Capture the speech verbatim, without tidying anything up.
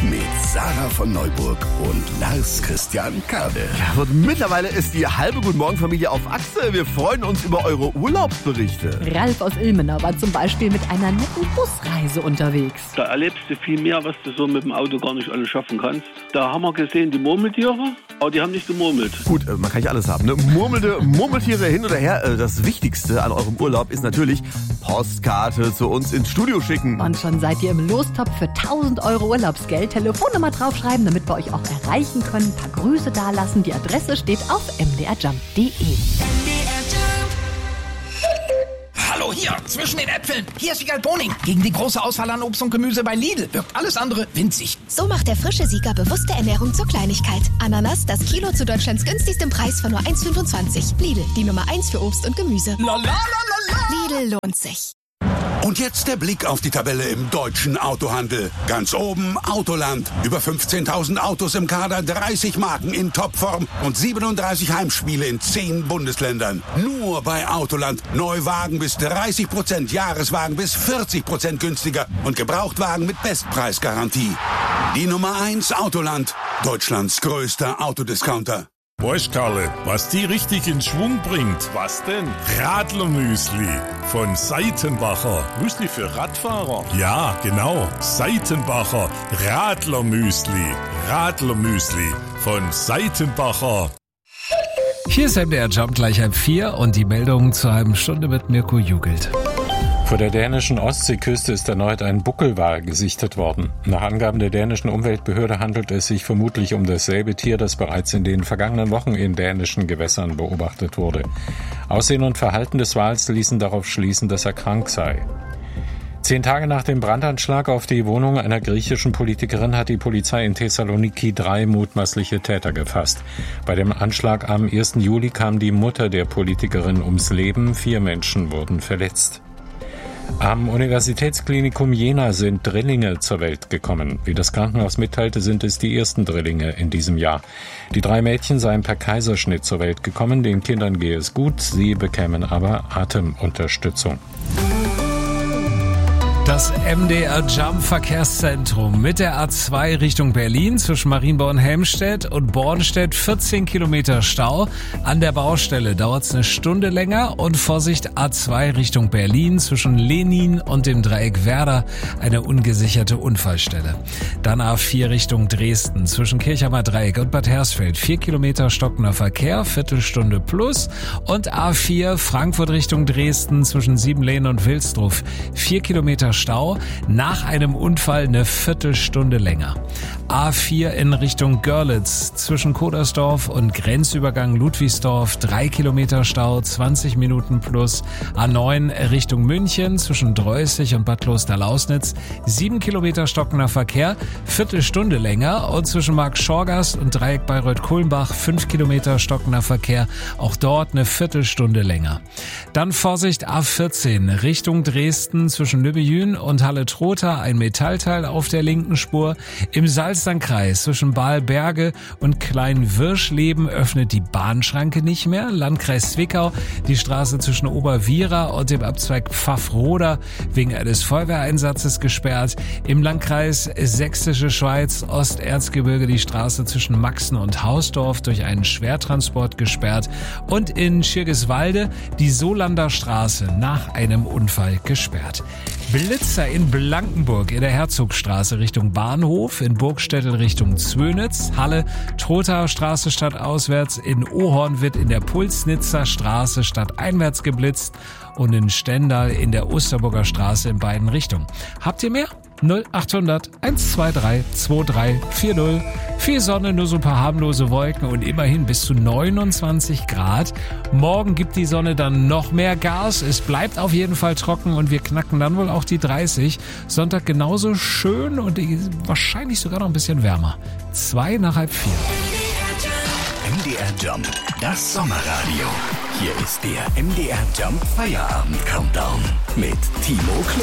mit Sarah von Neuburg und Lars Christian Kade. Ja, und mittlerweile ist die halbe Guten-Morgen-Familie auf Achse. Wir freuen uns über eure Urlaubsberichte. Ralf aus Ilmenau war zum Beispiel mit einer netten Busreise unterwegs. Da erlebst du viel mehr, was du so mit dem Auto gar nicht alles schaffen kannst. Da haben wir gesehen die Murmeltiere, aber die haben nicht gemurmelt. Gut, man kann nicht alles haben, ne? Murmelnde Murmeltiere hin oder her. Das Wichtigste an eurem Urlaub ist natürlich Postkarte zu uns ins Studio schicken. Und schon seid ihr im Lostopf für tausend Euro Urlaubsgeld. Telefonnummer draufschreiben, damit wir euch auch erreichen können. Ein paar Grüße dalassen. Die Adresse steht auf m d r jump punkt d e. Hallo hier, zwischen den Äpfeln. Hier ist Wiegald Boning. Gegen die große Auswahl an Obst und Gemüse bei Lidl wirkt alles andere winzig. So macht der frische Sieger bewusste Ernährung zur Kleinigkeit. Ananas, das Kilo zu Deutschlands günstigstem Preis von nur eins Komma fünfundzwanzig. Lidl, die Nummer eins für Obst und Gemüse. La, la, la, la, la. Lidl lohnt sich. Und jetzt der Blick auf die Tabelle im deutschen Autohandel. Ganz oben Autoland. Über fünfzehntausend Autos im Kader, dreißig Marken in Topform und siebenunddreißig Heimspiele in zehn Bundesländern. Nur bei Autoland. Neuwagen bis dreißig Prozent, Jahreswagen bis vierzig Prozent günstiger und Gebrauchtwagen mit Bestpreisgarantie. Die Nummer eins Autoland. Deutschlands größter Autodiscounter. Weißt, Karle, was die richtig in Schwung bringt? Was denn? Radlermüsli von Seitenbacher. Müsli für Radfahrer? Ja, genau. Seitenbacher Radlermüsli. Radlermüsli von Seitenbacher. Hier ist M D R Jump gleich halb vier und die Meldung zur halben Stunde mit Mirko Jugelt. Vor der dänischen Ostseeküste ist erneut ein Buckelwal gesichtet worden. Nach Angaben der dänischen Umweltbehörde handelt es sich vermutlich um dasselbe Tier, das bereits in den vergangenen Wochen in dänischen Gewässern beobachtet wurde. Aussehen und Verhalten des Wals ließen darauf schließen, dass er krank sei. Zehn Tage nach dem Brandanschlag auf die Wohnung einer griechischen Politikerin hat die Polizei in Thessaloniki drei mutmaßliche Täter gefasst. Bei dem Anschlag am ersten Juli kam die Mutter der Politikerin ums Leben, vier Menschen wurden verletzt. Am Universitätsklinikum Jena sind Drillinge zur Welt gekommen. Wie das Krankenhaus mitteilte, sind es die ersten Drillinge in diesem Jahr. Die drei Mädchen seien per Kaiserschnitt zur Welt gekommen. Den Kindern gehe es gut, sie bekämen aber Atemunterstützung. Das M D R Jump Verkehrszentrum mit der A zwei Richtung Berlin zwischen Marienborn-Helmstedt und Bornstedt vierzehn Kilometer Stau. An der Baustelle dauert es eine Stunde länger und Vorsicht A zwei Richtung Berlin zwischen Lenin und dem Dreieck Werder eine ungesicherte Unfallstelle. Dann A vier Richtung Dresden zwischen Kirchheimer Dreieck und Bad Hersfeld vier Kilometer stockender Verkehr, Viertelstunde plus und A vier Frankfurt Richtung Dresden zwischen Siebenlehnen und Wilsdruff vier Kilometer Stau, nach einem Unfall eine Viertelstunde länger. A vier in Richtung Görlitz zwischen Kodersdorf und Grenzübergang Ludwigsdorf drei Kilometer Stau, zwanzig Minuten plus. A neun Richtung München zwischen Dreußig und Bad Kloster-Lausnitz sieben Kilometer stockender Verkehr, Viertelstunde länger und zwischen Markt-Schorgast und Dreieck Bayreuth-Kulmbach fünf Kilometer stockender Verkehr, auch dort eine Viertelstunde länger. Dann Vorsicht A vierzehn Richtung Dresden zwischen Lübbejün und Halle-Trotha ein Metallteil auf der linken Spur. Im Salzlandkreis zwischen Balberge und Klein-Wirschleben öffnet die Bahnschranke nicht mehr. Landkreis Zwickau die Straße zwischen Oberwiera und dem Abzweig Pfaffroda wegen eines Feuerwehreinsatzes gesperrt. Im Landkreis Sächsische Schweiz Osterzgebirge die Straße zwischen Maxen und Hausdorf durch einen Schwertransport gesperrt. Und in Schirgiswalde die Solander Straße nach einem Unfall gesperrt. Blitzer in Blankenburg in der Herzogstraße Richtung Bahnhof, in Burgstädtel Richtung Zwönitz, Halle, Trotha Straße stadtauswärts, in Ohorn wird in der Pulsnitzer Straße stadteinwärts geblitzt und in Stendal in der Osterburger Straße in beiden Richtungen. Habt ihr mehr? null achthundert eins zwei drei zwei drei vier null. Viel Sonne, nur so ein paar harmlose Wolken und immerhin bis zu neunundzwanzig Grad. Morgen gibt die Sonne dann noch mehr Gas. Es bleibt auf jeden Fall trocken und wir knacken dann wohl auch die dreißig. Sonntag genauso schön und wahrscheinlich sogar noch ein bisschen wärmer. Zwei nach halb vier. M D R Jump, das Sommerradio. Hier ist der M D R Jump Feierabend Countdown mit Timo Klum.